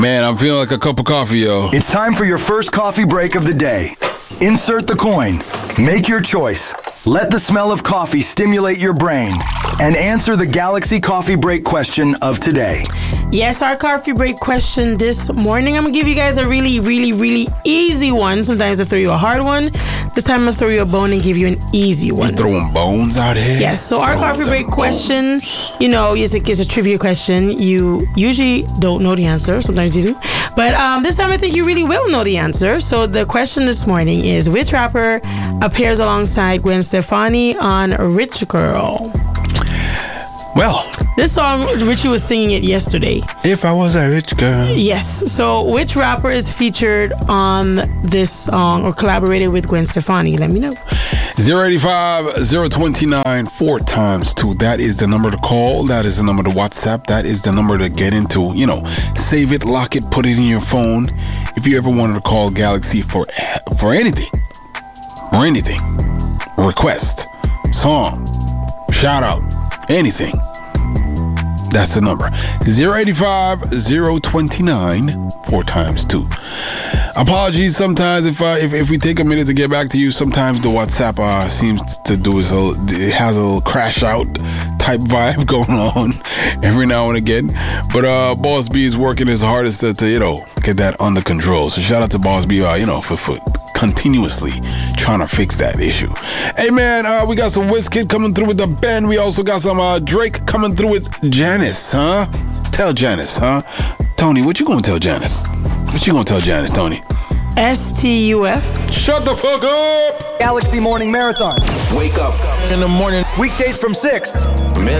Man, I'm feeling like a cup of coffee, yo. It's time for your first coffee break of the day. Insert the coin. Make your choice. Let the smell of coffee stimulate your brain. And answer the Galaxy Coffee Break question of today. Yes, our coffee break question this morning. I'm going to give you guys a really, really, really easy one. Sometimes I throw you a hard one. This time I'm going to throw you a bone and give you an easy one. You throwing bones out here? Yes, so our coffee break question, you know, it's a trivia question. You usually don't know the answer. Sometimes you do. But this time I think you really will know the answer. So the question this morning is, which rapper appears alongside Gwen Stefani on Rich Girl? Well, this song, Richie was singing it yesterday. If I was a rich girl. Yes. So which rapper is featured on this song or collaborated with Gwen Stefani? Let me know. 085-029 4 times 2. That is the number to call. That is the number to WhatsApp. That is the number to get into. You know, save it, lock it, put it in your phone. If you ever wanted to call Galaxy for anything, or anything, request, song, shout out, anything, that's the number. 085-029 4 times 2. Apologies sometimes if we take a minute to get back to you. Sometimes the WhatsApp seems to do it has a little crash out type vibe going on every now and again. But Boss B is working his hardest to get that under control. So shout out to Boss B, for continuously trying to fix that issue. Hey man, we got some Wizkid coming through with the Ben. We also got some Drake coming through with Janice, huh? Tell Janice, huh? Tony, what you gonna tell Janice? What you gonna tell Janice, Tony? STUF. Shut the fuck up! Galaxy Morning Marathon. Wake up in the morning. Weekdays from 6.